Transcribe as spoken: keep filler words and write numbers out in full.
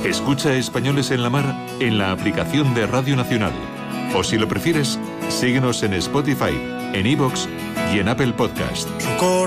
Escucha Españoles en la Mar en la aplicación de Radio Nacional. O si lo prefieres, síguenos en Spotify, en iVoox y en Apple Podcast.